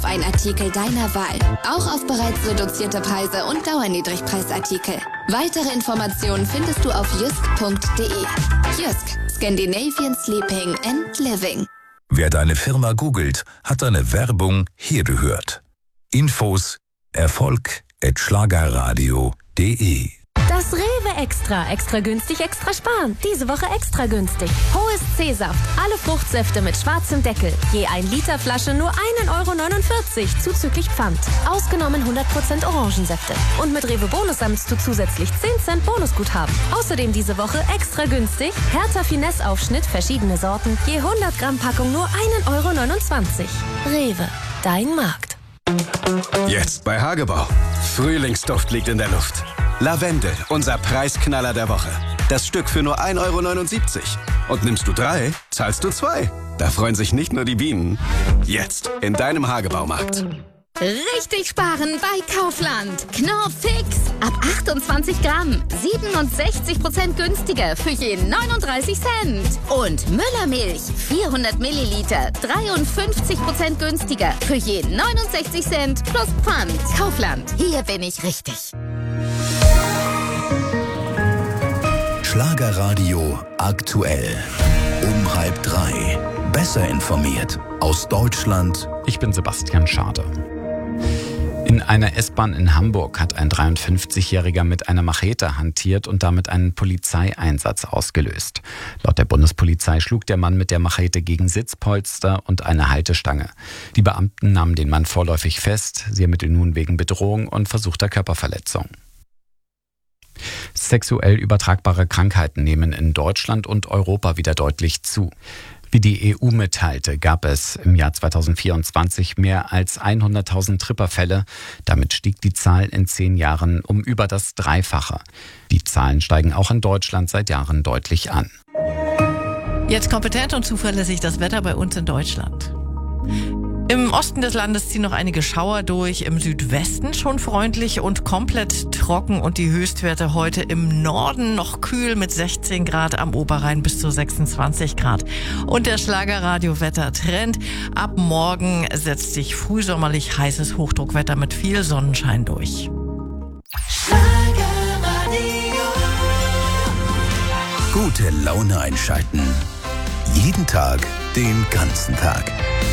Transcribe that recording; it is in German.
auf einen Artikel deiner Wahl. Auch auf bereits reduzierte Preise und Dauerniedrigpreisartikel. Weitere Informationen findest du auf jysk.de. Jysk, Scandinavian Sleeping and Living. Wer deine Firma googelt, hat deine Werbung hier gehört. Infos erfolg@schlagerradio.de. Das Rewe Extra. Extra günstig, extra sparen. Diese Woche extra günstig. Hohes C-Saft. Alle Fruchtsäfte mit schwarzem Deckel. Je 1 Liter Flasche nur 1,49 € zuzüglich Pfand. Ausgenommen 100% Orangensäfte. Und mit Rewe Bonus sammelst du zusätzlich 10 Cent Bonusguthaben. Außerdem diese Woche extra günstig. Hertha Finesse Aufschnitt, verschiedene Sorten. Je 100 Gramm Packung nur 1,29 €. Rewe. Dein Markt. Jetzt bei Hagebau. Frühlingsduft liegt in der Luft. Lavendel, unser Preisknaller der Woche. Das Stück für nur 1,79 €. Und nimmst du 3, zahlst du 2. Da freuen sich nicht nur die Bienen. Jetzt in deinem Hagebaumarkt. Richtig sparen bei Kaufland. Knorr Fix. Ab 28 Gramm. 67% günstiger für je 39 Cent. Und Müllermilch. 400 Milliliter. 53% günstiger für je 69 Cent plus Pfand. Kaufland. Hier bin ich richtig. Schlagerradio aktuell. Um 2:30. Besser informiert. Aus Deutschland. Ich bin Sebastian Schade. In einer S-Bahn in Hamburg hat ein 53-Jähriger mit einer Machete hantiert und damit einen Polizeieinsatz ausgelöst. Laut der Bundespolizei schlug der Mann mit der Machete gegen Sitzpolster und eine Haltestange. Die Beamten nahmen den Mann vorläufig fest. Sie ermitteln nun wegen Bedrohung und versuchter Körperverletzung. Sexuell übertragbare Krankheiten nehmen in Deutschland und Europa wieder deutlich zu. Wie die EU mitteilte, gab es im Jahr 2024 mehr als 100.000 Tripperfälle. Damit stieg die Zahl in 10 Jahren um über das Dreifache. Die Zahlen steigen auch in Deutschland seit Jahren deutlich an. Jetzt kompetent und zuverlässig das Wetter bei uns in Deutschland. Im Osten des Landes ziehen noch einige Schauer durch, im Südwesten schon freundlich und komplett trocken und die Höchstwerte heute im Norden noch kühl mit 16 Grad, am Oberrhein bis zu 26 Grad. Und der Schlagerradio-Wetter-Trend: ab morgen setzt sich frühsommerlich heißes Hochdruckwetter mit viel Sonnenschein durch. Gute Laune einschalten. Jeden Tag, den ganzen Tag.